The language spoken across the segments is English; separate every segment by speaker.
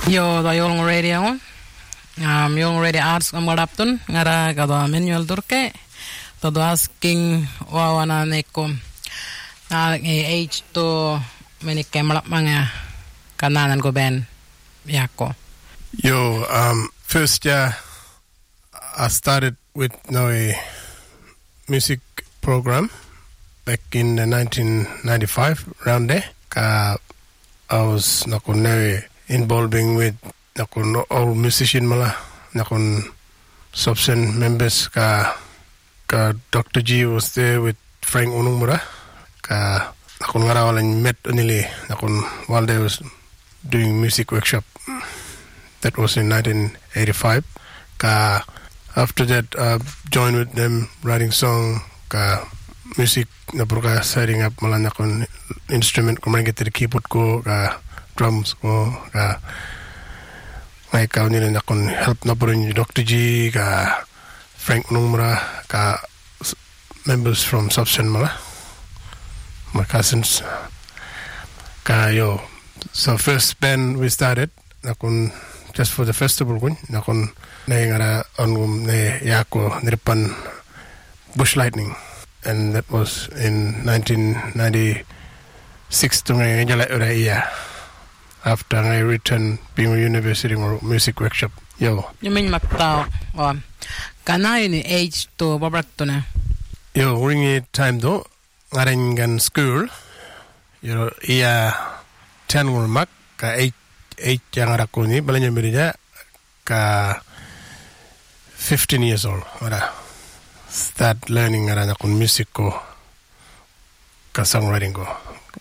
Speaker 1: Yo da Yolngu Radio. Yolngu Radio Arts Amaraptun ngara kada manual turke. Todo asking wawana neko. Age to menike malap mga kananan ko ben yako.
Speaker 2: Yo, first year I started with a music program back in 1995 around there. I was involving with all musician mala subsen members ka Dr. G was there with Frank Onumura ka ngarawalan met onili while they was doing music workshop. That was in 1985. Ka after that I joined with them writing song ka music na pura setting up mala instrument ko man get the keyboard ko ka drums ko ka may ka nila help na puro ni Dr. G ka Frank Onumura ka members from Subsen mala my cousins ka yo. So first band we started just for the festival kun ngara on ne yako niripan Bush Lightning, and that was in 1996 to me after I returned being a university or music workshop. Yo.
Speaker 1: You mean magtao kana ni age to babrak to na.
Speaker 2: Yo, ring it time do ngarengan school. Yo iya 10 mak ka 8 yang ako ni balanya merija ka 15 years old. Start learning music ko ka songwriting ko.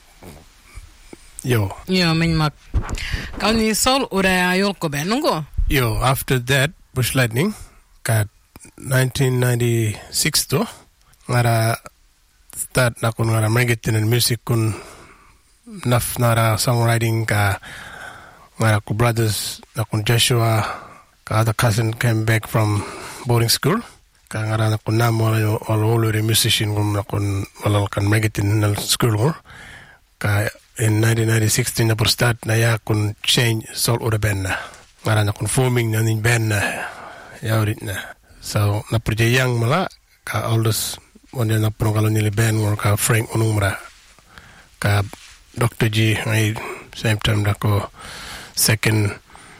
Speaker 2: Yo
Speaker 1: min mak kau ni sol ura ayol ko ba nunggo.
Speaker 2: Yo, after that Bush Lightning ka 1996 to ngara start ngara magitin and music kun naf nara songwriting ka ngara ko brothers Joshua ka other cousin came back from boarding school ka ngara namo all older musician walal kan magitin na school ka in 1996 na start na ya kun change soul ura band na ngara forming na ning band na yaurit na. So na yang mala ka oldest one na prongalo nili band ka Frank Onumura ka Dr. G ay same time ko second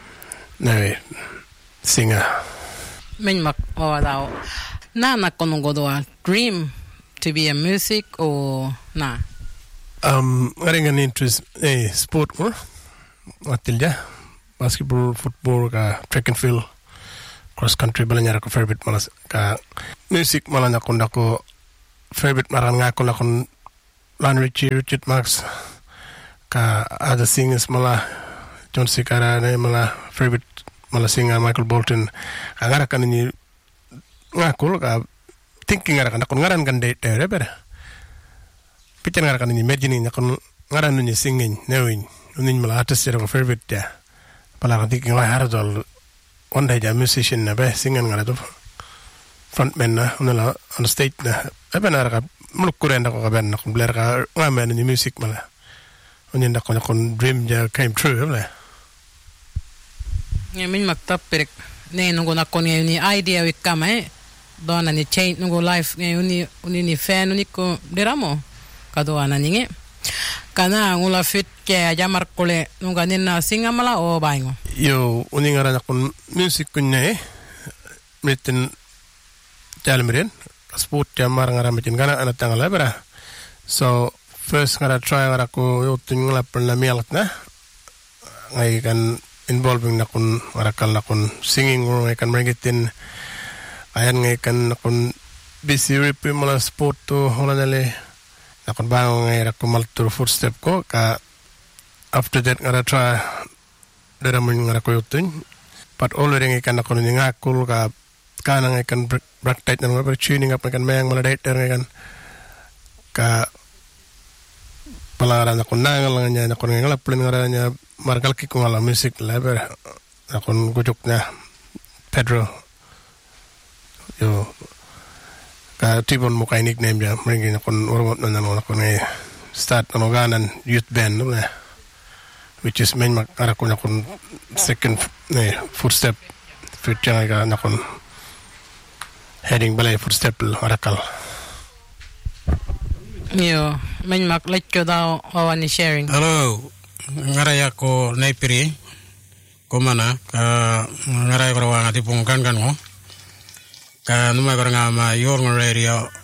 Speaker 2: singer.
Speaker 1: Min mak daw na nakonongo do dream to be a music or na
Speaker 2: ngarengan interest sport mo atilja basketball, football ka track and field, cross country balanya ko favorite malas ka music malanya ko favorite maran nga ko lakon Lionel Richard Marx ka other singers mala John Sikara na mala favorite mala singer Michael Bolton ngara kan ni ngakul ka thinking ngara kan ngaran kan de bera pitan ngara kan ni imagining ngaran ni singing knowing unin mala artist ko favorite ya pala kan thinking la haradol one day ja musician na be singer ngara to frontman na unala on stage na ngara ka mulukure ndako ka ben ko bler ka ngamen ni music mala unin ndako dream ja came true la.
Speaker 1: Min magtap perek ne nungo nakon ni idea wi kama dona ni change nungo life uni ni fan uni ko deramo kado anani kana ngula fit ke jamar kole nunga nina singa mala o baingo.
Speaker 2: Yo uni ngara nakon music kunne meten jalmeren sport jamar ngara meten kana ana tangala bera. So first ngara try ngara ko yotin ngala perna mialat na ngai kan involving nakon warakal nakon singing or kan magitin ayan ngai kan nakon busy ripi mala sport to holanale nakon bango ngai rakon maltur footstep ko ka after that ngara try deramun ngara ko yotin but already ngai kan nakon ngakul ka kana ngai kan break tight nang tuning up kan mayang mala date ngai kan ka pala nakon nangal nya nakon ngalap plin ngaranya margal ki ko ala music lever nakon gujuk na Pedro yo ka tibon mo kay nickname ja mringi nakon ormot na nakon start ano ganan youth band no na which is main arakon nakon second footstep future ga nakon heading balay footstep arakal.
Speaker 1: Yo, main mak leccho daw awani sharing.
Speaker 3: Hello, ngaraya ko naipiri ko mana ngaraya ko rawa ngati pungkan kan mo ka numay ko nga ma your radio